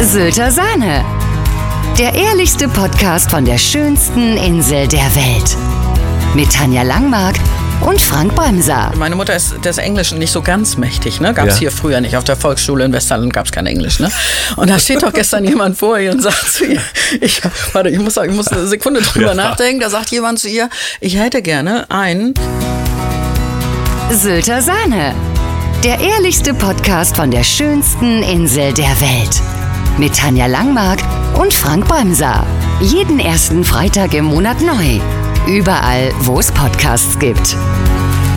Sylter Sahne. Der ehrlichste Podcast von der schönsten Insel der Welt. Mit Tanja Langmark und Frank Bremser. Meine Mutter ist des Englischen nicht so ganz mächtig, ne? Gab es hier früher nicht. Auf der Volksschule in Westerland gab es kein Englisch, ne? Und da steht doch gestern jemand vor ihr und sagt zu ihr, ich muss eine Sekunde drüber nachdenken. Da sagt jemand zu ihr, ich hätte gerne einen Sylter Sahne. Der ehrlichste Podcast von der schönsten Insel der Welt. Mit Tanja Langmark und Frank Bremser. Jeden ersten Freitag im Monat neu. Überall, wo es Podcasts gibt.